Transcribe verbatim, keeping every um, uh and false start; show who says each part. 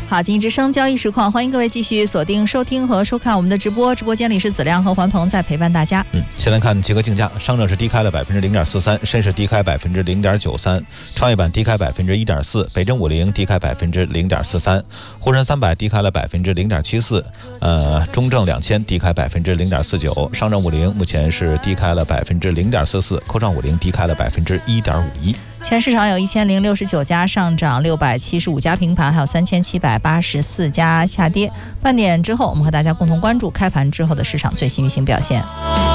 Speaker 1: 好，经济之声交易实况，欢迎各位继续锁定收听和收看我们的直播。直播间里是子亮和环鹏在陪伴大家。
Speaker 2: 嗯，先来看几个竞价，上证是低开了百分之零点四三，深市低开百分之零点九三，创业板低开百分之一点四，北证五零低开百分之零点四三，沪深三百低开了百分之零点七四，呃，中证两千低开百分之零点四九，上证五零目前是低开了百分之零点四四，科创五零低开了百分之一点五一。
Speaker 1: 全市场有一千零六十九家上涨，六百七十五家平盘，还有三千七百八十四家下跌。半点之后，我们和大家共同关注开盘之后的市场最新运行表现。